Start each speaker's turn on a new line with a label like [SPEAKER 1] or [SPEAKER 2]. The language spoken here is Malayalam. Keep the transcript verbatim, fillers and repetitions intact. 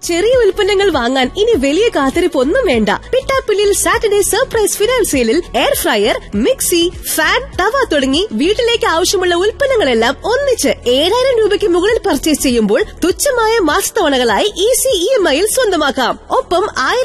[SPEAKER 1] ചെറിയ ഉൽപ്പന്നങ്ങൾ വാങ്ങാൻ ഇനി വലിയ കാത്തിരിപ്പൊന്നും വേണ്ട. പിട്ടാപ്പിള്ളിയിൽ സാറ്റർഡേ സർപ്രൈസ് ഫിനാൻസ് സെയിലിൽ എയർ ഫ്രയർ, മിക്സി, ഫാൻ, തവ തുടങ്ങി വീട്ടിലേക്ക് ആവശ്യമുള്ള ഉൽപ്പന്നങ്ങളെല്ലാം ഒന്നിച്ച് ഏഴായിരം രൂപയ്ക്ക് മുകളിൽ പർച്ചേസ് ചെയ്യുമ്പോൾ തുച്ഛമായ മാസത്തവണകളായി ഈസി ഇ എം ഐയിൽ സ്വന്തമാക്കാം. ഒപ്പം